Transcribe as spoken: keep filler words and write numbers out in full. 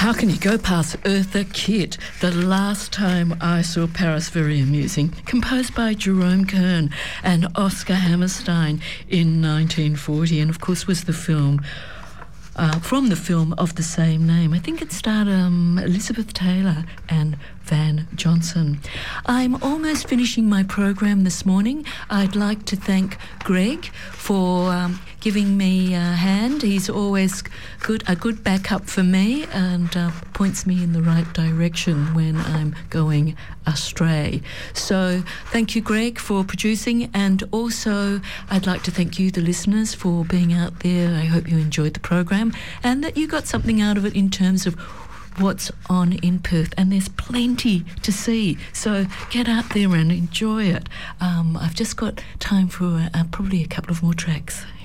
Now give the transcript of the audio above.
how can you go past Eartha Kitt? The Last Time I Saw Paris, very amusing. Composed by Jerome Kern and Oscar Hammerstein in nineteen forty, and of course was the film, uh, from the film of the same name. I think it starred um, Elizabeth Taylor and Van Johnson. I'm almost finishing my program this morning. I'd like to thank Greg for um, giving me a hand. He's always good, a good backup for me, and uh, points me in the right direction when I'm going astray. So thank you, Greg, for producing, and also I'd like to thank you, the listeners, for being out there. I hope you enjoyed the program and that you got something out of it in terms of what's on in Perth, and there's plenty to see, so get out there and enjoy it. um, I've just got time for uh, probably a couple of more tracks.